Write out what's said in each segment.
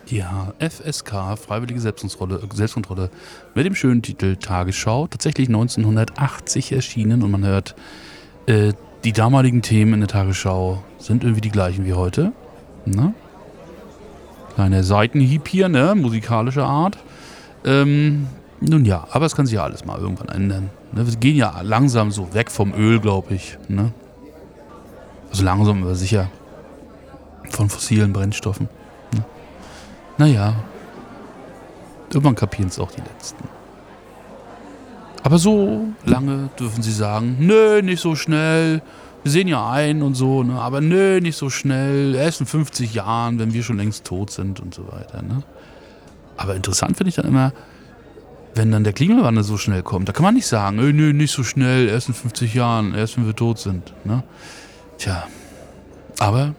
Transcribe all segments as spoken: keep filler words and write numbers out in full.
Ja, F S K, Freiwillige Selbstkontrolle, Selbstkontrolle mit dem schönen Titel Tagesschau. Tatsächlich neunzehnhundertachtzig erschienen und man hört, äh, die damaligen Themen in der Tagesschau sind irgendwie die gleichen wie heute. Ne? Kleine Seitenhieb hier, ne? Musikalischer Art. Ähm, nun ja, aber es kann sich ja alles mal irgendwann ändern. Ne? Wir gehen ja langsam so weg vom Öl, glaube ich. Ne? Also langsam aber sicher. Von fossilen Brennstoffen. Ne? Naja, irgendwann kapieren es auch die Letzten. Aber so lange dürfen sie sagen, nö, nicht so schnell. Wir sehen ja ein und so, ne? Aber nö, nicht so schnell. Erst in fünfzig Jahren, wenn wir schon längst tot sind und so weiter. Ne? Aber interessant finde ich dann immer, wenn dann der Klimawandel so schnell kommt, da kann man nicht sagen, nö, nö, nicht so schnell, erst in fünfzig Jahren, erst wenn wir tot sind. Ne? Tja, aber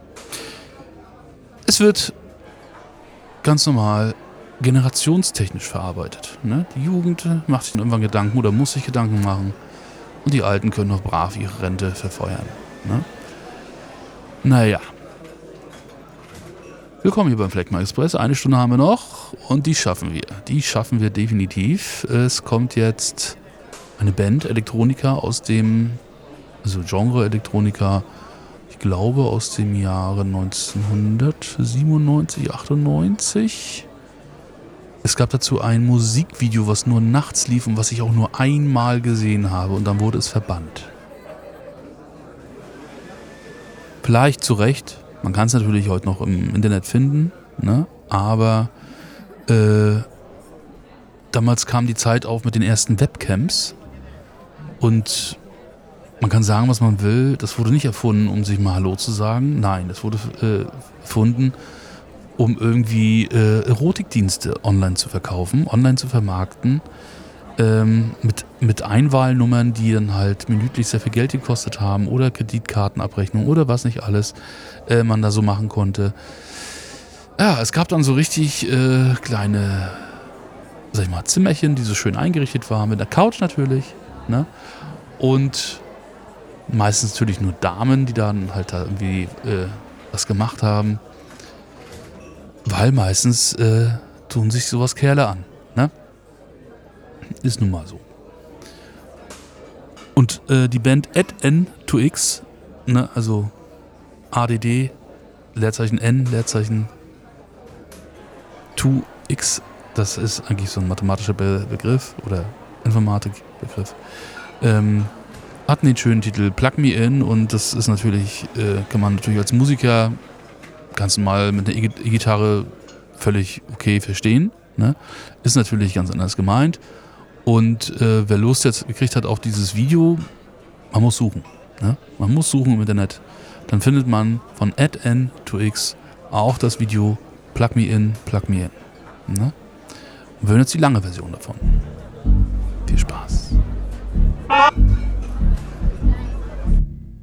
es wird ganz normal generationstechnisch verarbeitet. Ne? Die Jugend macht sich irgendwann Gedanken oder muss sich Gedanken machen und die Alten können noch brav ihre Rente verfeuern. Ne? Naja. Willkommen hier beim Fleckma Express. Eine Stunde haben wir noch und die schaffen wir. Die schaffen wir definitiv. Es kommt jetzt eine Band, Elektronika aus dem, also Genre Elektronika, ich glaube aus dem Jahre neunzehnhundertsiebenundneunzig, achtundneunzig. Es gab dazu ein Musikvideo, was nur nachts lief und was ich auch nur einmal gesehen habe und dann wurde es verbannt. Vielleicht zu Recht. Man kann es natürlich heute noch im Internet finden, ne? Aber äh, damals kam die Zeit auf mit den ersten Webcams und man kann sagen, was man will, das wurde nicht erfunden, um sich mal Hallo zu sagen. Nein, das wurde äh, erfunden, um irgendwie äh, Erotikdienste online zu verkaufen, online zu vermarkten, ähm, mit, mit Einwahlnummern, die dann halt minütlich sehr viel Geld gekostet haben oder Kreditkartenabrechnung oder was nicht alles äh, man da so machen konnte. Ja, es gab dann so richtig äh, kleine, sag ich mal, Zimmerchen, die so schön eingerichtet waren, mit einer Couch natürlich, ne? Und meistens natürlich nur Damen, die dann halt da irgendwie äh, was gemacht haben. Weil meistens äh, tun sich sowas Kerle an. Ne? Ist nun mal so. Und äh, die Band Add N to X, ne, also A D D, Leerzeichen N, Leerzeichen to X, das ist eigentlich so ein mathematischer Be- Begriff oder Informatikbegriff, ähm, hatten den schönen Titel Plug Me In und das ist natürlich, äh, kann man natürlich als Musiker ganz normal mit einer E-Gitarre völlig okay verstehen. Ne? Ist natürlich ganz anders gemeint. Und äh, wer Lust jetzt gekriegt hat auf dieses Video, man muss suchen. Ne? Man muss suchen im Internet. Dann findet man von Add N to X auch das Video Plug Me In, Plug Me In. Ne? Und wir hören jetzt die lange Version davon.